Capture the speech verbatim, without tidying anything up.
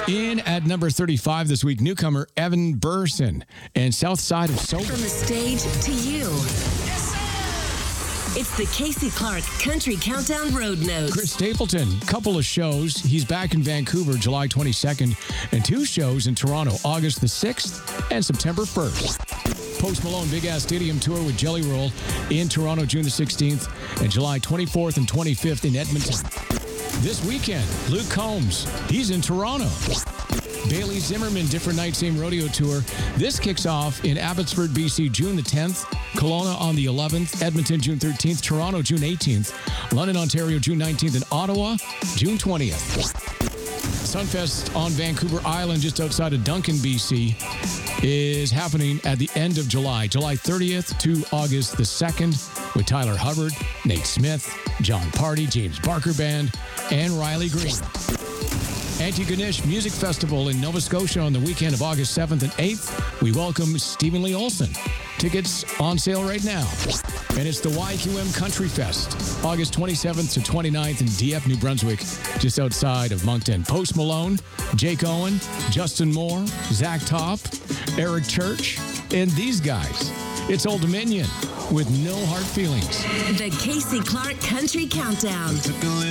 In at number thirty-five this week, newcomer Evan Burson and South Side of Sober. From the stage to you. It's the Casey Clark Country Countdown Road Notes. Chris Stapleton, couple of shows. He's back in Vancouver July twenty-second, and two shows in Toronto, August the sixth and September first. Post Malone Big Ass Stadium Tour with Jelly Roll in Toronto, June the sixteenth, and July twenty-fourth and twenty-fifth in Edmonton. This weekend, Luke Combs, he's in Toronto. Bailey Zimmerman, Different Night, Same Rodeo Tour. This kicks off in Abbotsford, B C, June the tenth. Kelowna on the eleventh. Edmonton, June thirteenth. Toronto, June eighteenth. London, Ontario, June nineteenth. And Ottawa, June twentieth. Sunfest on Vancouver Island, just outside of Duncan, B C, is happening at the end of July, July thirtieth to August the second, with Tyler Hubbard, Nate Smith, John Party, James Barker Band, and Riley Green. Antigonish Music Festival in Nova Scotia on the weekend of August seventh and eighth. We welcome Stephen Lee Olson. Tickets on sale right now. And it's the Y Q M Country Fest, August twenty-seventh to twenty-ninth in D F, New Brunswick, just outside of Moncton. Post Malone, Jake Owen, Justin Moore, Zach Top, Eric Church, and these guys. It's Old Dominion with No Hard Feelings. The Casey Clark Country Countdown.